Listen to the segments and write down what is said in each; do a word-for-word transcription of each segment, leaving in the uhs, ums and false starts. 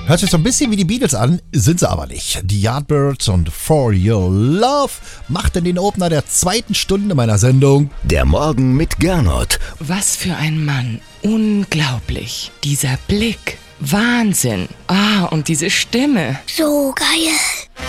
Hört sich so ein bisschen wie die Beatles an, sind sie aber nicht. Die Yardbirds und For Your Love machten den Opener der zweiten Stunde meiner Sendung. Der Morgen mit Gernot. Was für ein Mann. Unglaublich. Dieser Blick. Wahnsinn. Ah, und diese Stimme. So geil.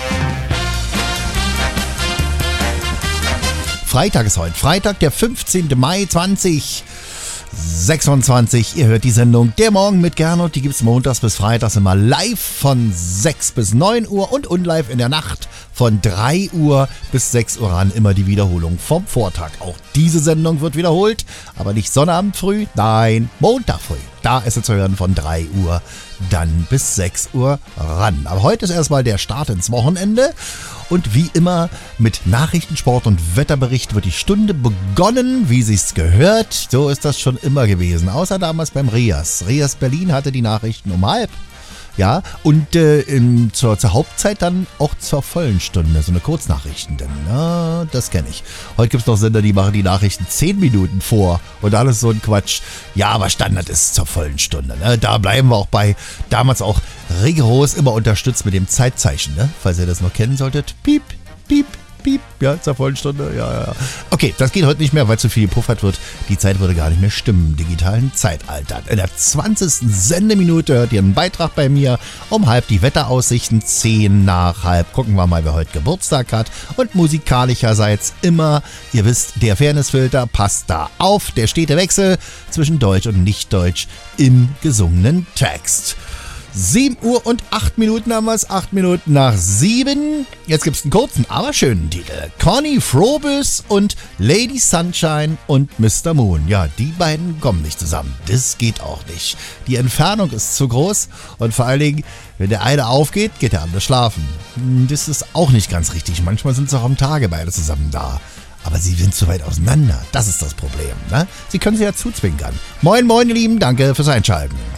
Freitag ist heute. Freitag, der fünfzehnten Mai zweitausendsechsundzwanzig. Ihr hört die Sendung Der Morgen mit Gernot. Die gibt's montags bis freitags immer live von sechs bis neun Uhr und unlive in der Nacht von drei Uhr bis sechs Uhr ran. Immer die Wiederholung vom Vortag. Auch diese Sendung wird wiederholt, aber nicht Sonnabend früh, nein, Montag früh. Da ist es zu hören von drei Uhr dann bis sechs Uhr ran. Aber heute ist erstmal der Start ins Wochenende. Und wie immer mit Nachrichten, Sport und Wetterbericht wird die Stunde begonnen, wie sich's gehört. So ist das schon immer gewesen. Außer damals beim Rias. Rias Berlin hatte die Nachrichten um halb. Ja, und äh, in, zur, zur Hauptzeit dann auch zur vollen Stunde, so eine Kurznachrichten denn, ja, das kenne ich. Heute gibt es noch Sender, die machen die Nachrichten zehn Minuten vor und alles so ein Quatsch. Ja, aber Standard ist zur vollen Stunde, ne? Da bleiben wir auch bei, damals auch rigoros immer unterstützt mit dem Zeitzeichen, ne? Falls ihr das noch kennen solltet, piep, piep, piep, ja, zur vollen Stunde, ja, ja, ja. Okay, das geht heute nicht mehr, weil zu viel gepuffert wird. Die Zeit würde gar nicht mehr stimmen im digitalen Zeitalter. In der zwanzigsten Sendeminute hört ihr einen Beitrag bei mir. Um halb die Wetteraussichten, zehn nach halb. Gucken wir mal, wer heute Geburtstag hat. Und musikalischerseits immer, ihr wisst, der Fairnessfilter passt da auf. Der stete Wechsel zwischen Deutsch und Nicht-Deutsch im gesungenen Text. sieben Uhr und acht Minuten haben wir es, acht Minuten nach sieben. Jetzt gibt es einen kurzen, aber schönen Titel. Conny Frobus und Lady Sunshine und Mister Moon. Ja, die beiden kommen nicht zusammen. Das geht auch nicht. Die Entfernung ist zu groß und vor allen Dingen, wenn der eine aufgeht, geht der andere schlafen. Das ist auch nicht ganz richtig. Manchmal sind sie auch am Tage beide zusammen da. Aber sie sind zu weit auseinander. Das ist das Problem, ne? Sie können sie ja zuzwinkern. Moin, moin, ihr Lieben. Danke fürs Einschalten.